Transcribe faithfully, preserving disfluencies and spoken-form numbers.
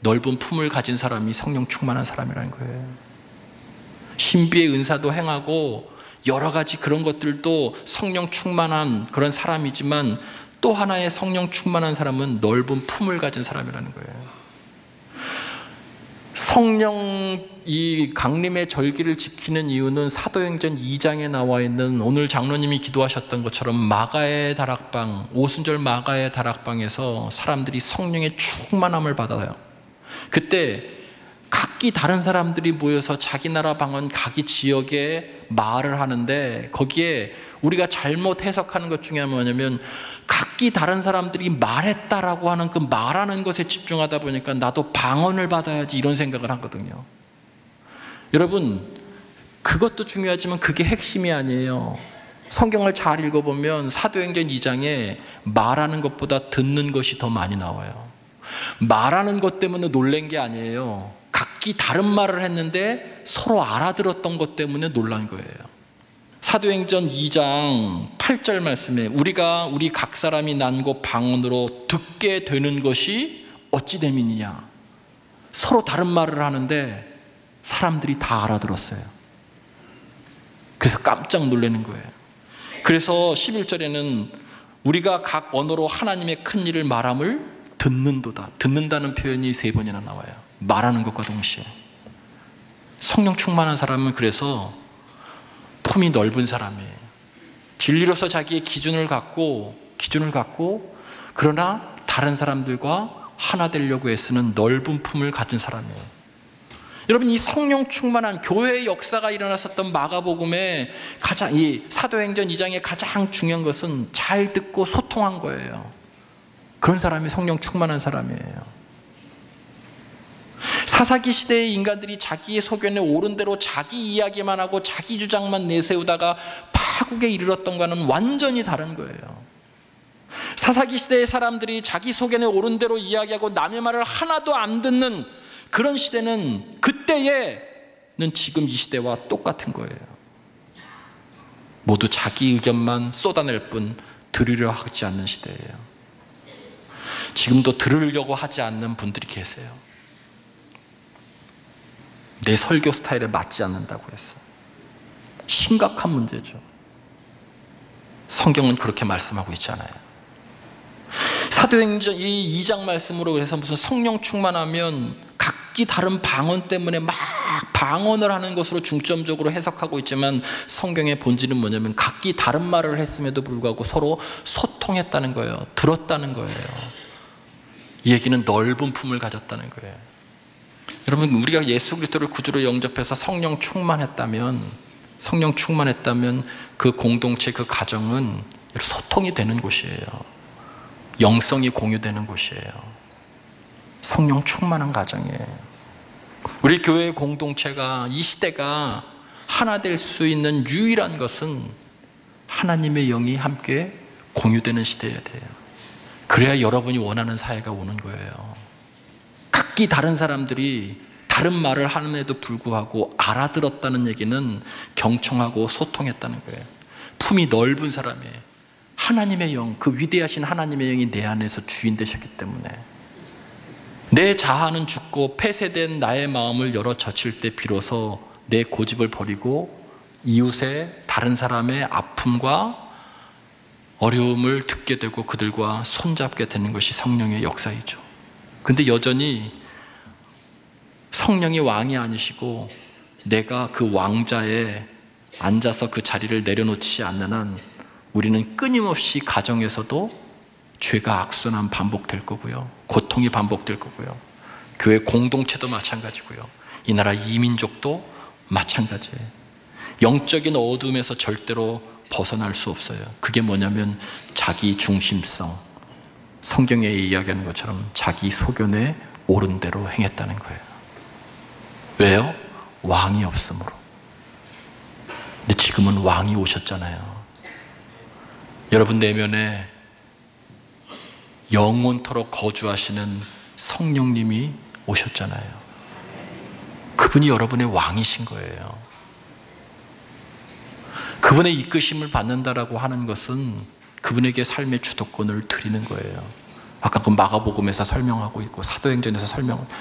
넓은 품을 가진 사람이 성령 충만한 사람이라는 거예요. 신비의 은사도 행하고 여러 가지 그런 것들도 성령 충만한 그런 사람이지만, 또 하나의 성령 충만한 사람은 넓은 품을 가진 사람이라는 거예요. 성령 이 강림의 절기를 지키는 이유는 사도행전 이 장에 나와 있는, 오늘 장로님이 기도하셨던 것처럼 마가의 다락방, 오순절 마가의 다락방에서 사람들이 성령의 충만함을 받아요. 그때 각기 다른 사람들이 모여서 자기 나라 방언, 각기 지역에 말을 하는데, 거기에 우리가 잘못 해석하는 것 중에 뭐냐면, 각기 다른 사람들이 말했다라고 하는 그 말하는 것에 집중하다 보니까 나도 방언을 받아야지 이런 생각을 하거든요. 여러분, 그것도 중요하지만 그게 핵심이 아니에요. 성경을 잘 읽어보면 사도행전 이 장에 말하는 것보다 듣는 것이 더 많이 나와요. 말하는 것 때문에 놀란 게 아니에요. 각기 다른 말을 했는데 서로 알아들었던 것 때문에 놀란 거예요. 사도행전 이 장 팔 절 말씀에 우리가 우리 각 사람이 난 곳 방언으로 듣게 되는 것이 어찌 됨이냐. 서로 다른 말을 하는데 사람들이 다 알아들었어요. 그래서 깜짝 놀라는 거예요. 그래서 십일 절에는 우리가 각 언어로 하나님의 큰 일을 말함을 듣는도다. 듣는다는 표현이 세 번이나 나와요. 말하는 것과 동시에. 성령 충만한 사람은 그래서 품이 넓은 사람이에요. 진리로서 자기의 기준을 갖고 기준을 갖고 그러나 다른 사람들과 하나 되려고 애쓰는 넓은 품을 가진 사람이에요. 여러분, 이 성령 충만한 교회의 역사가 일어났었던 마가복음의 가장, 이 사도행전 이 장의 가장 중요한 것은 잘 듣고 소통한 거예요. 그런 사람이 성령 충만한 사람이에요. 사사기 시대의 인간들이 자기의 소견에 옳은 대로 자기 이야기만 하고 자기 주장만 내세우다가 파국에 이르렀던 것과는 완전히 다른 거예요. 사사기 시대의 사람들이 자기 소견에 옳은 대로 이야기하고 남의 말을 하나도 안 듣는 그런 시대는, 그때에는 지금 이 시대와 똑같은 거예요. 모두 자기 의견만 쏟아낼 뿐 들으려 하지 않는 시대예요. 지금도 들으려고 하지 않는 분들이 계세요. 내 설교 스타일에 맞지 않는다고 했어요. 심각한 문제죠. 성경은 그렇게 말씀하고 있지 않아요. 사도행전 이 이 장 말씀으로 해서 무슨 성령 충만하면 각기 다른 방언 때문에 막 방언을 하는 것으로 중점적으로 해석하고 있지만, 성경의 본질은 뭐냐면 각기 다른 말을 했음에도 불구하고 서로 소통했다는 거예요. 들었다는 거예요. 이 얘기는 넓은 품을 가졌다는 거예요. 여러분, 우리가 예수 그리스도를 구주로 영접해서 성령 충만했다면 성령 충만했다면 그 공동체, 그 가정은 소통이 되는 곳이에요. 영성이 공유되는 곳이에요. 성령 충만한 가정이에요. 우리 교회의 공동체가, 이 시대가 하나 될 수 있는 유일한 것은 하나님의 영이 함께 공유되는 시대여야 돼요. 그래야 여러분이 원하는 사회가 오는 거예요. 각기 다른 사람들이 다른 말을 하는데도 불구하고 알아들었다는 얘기는 경청하고 소통했다는 거예요. 품이 넓은 사람이에요. 하나님의 영, 그 위대하신 하나님의 영이 내 안에서 주인 되셨기 때문에 내 자아는 죽고 폐쇄된 나의 마음을 열어 젖힐 때 비로소 내 고집을 버리고 이웃의 다른 사람의 아픔과 어려움을 듣게 되고 그들과 손잡게 되는 것이 성령의 역사이죠. 근데 여전히 성령이 왕이 아니시고 내가 그 왕자에 앉아서 그 자리를 내려놓지 않는 한 우리는 끊임없이 가정에서도 죄가 악순환 반복될 거고요. 고통이 반복될 거고요. 교회 공동체도 마찬가지고요. 이 나라 이민족도 마찬가지예요. 영적인 어둠에서 절대로 벗어날 수 없어요. 그게 뭐냐면 자기 중심성, 성경에 이야기하는 것처럼 자기 소견에 옳은 대로 행했다는 거예요. 왜요? 왕이 없으므로. 근데 지금은 왕이 오셨잖아요. 여러분 내면에 영원토록 거주하시는 성령님이 오셨잖아요. 그분이 여러분의 왕이신 거예요. 그분의 이끄심을 받는다라고 하는 것은 그분에게 삶의 주도권을 드리는 거예요. 아까 그 마가복음에서 설명하고 있고 사도행전에서 설명